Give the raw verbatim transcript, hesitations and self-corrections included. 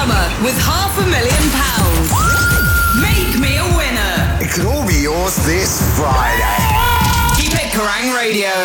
summer with half a million pounds. Make me a winner. It could all be yours this Friday. Keep it Kerrang Radio.